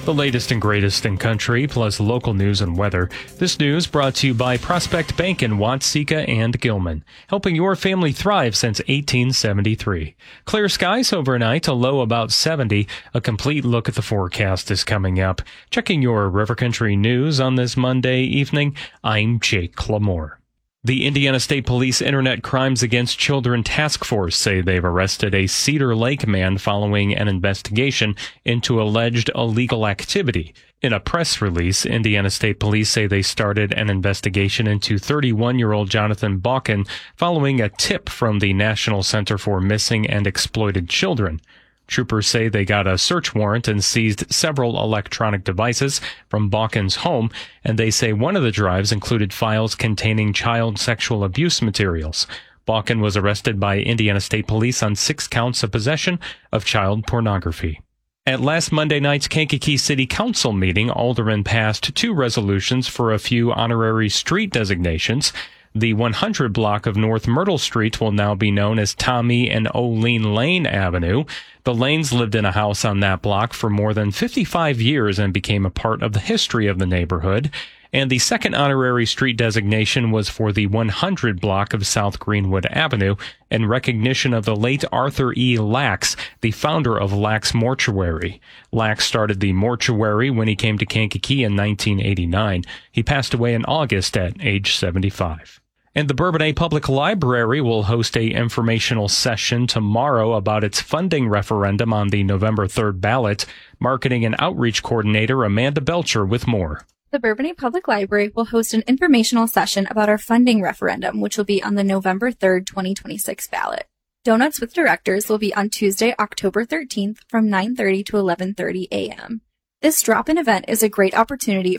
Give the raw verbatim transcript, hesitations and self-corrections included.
The latest and greatest in country, plus local news and weather. This news brought to you by Prospect Bank in Watseka and Gilman, helping your family thrive since eighteen seventy-three. Clear skies overnight, a low about seventy. A complete look at the forecast is coming up. Checking your River Country news on this Monday evening, I'm Jake Clamore. The Indiana State Police Internet Crimes Against Children Task Force say they've arrested a Cedar Lake man following an investigation into alleged illegal activity. In a press release, Indiana State Police say they started an investigation into thirty-one-year-old Jonathan Balkin following a tip from the National Center for Missing and Exploited Children. Troopers say they got a search warrant and seized several electronic devices from Balkin's home, and they say one of the drives included files containing child sexual abuse materials. Balkin was arrested by Indiana State Police on six counts of possession of child pornography. At last Monday night's Kankakee City Council meeting, aldermen passed two resolutions for a few honorary street designations. The one hundred block of North Myrtle Street will now be known as Tommy and Olene Lane Avenue. The Lanes lived in a house on that block for more than fifty-five years and became a part of the history of the neighborhood. And the second honorary street designation was for the one hundred block of South Greenwood Avenue in recognition of the late Arthur E. Lax, the founder of Lax Mortuary. Lax started the mortuary when he came to Kankakee in nineteen eighty-nine. He passed away in August at age seventy-five. And the Bourbonnais Public Library will host a informational session tomorrow about its funding referendum on the November third ballot. Marketing and Outreach Coordinator Amanda Belcher with more. The Bourbonnais Public Library will host an informational session about our funding referendum, which will be on the November third, twenty twenty-six ballot. Donuts with Directors will be on Tuesday, October thirteenth from nine thirty to eleven thirty a.m. This drop-in event is a great opportunity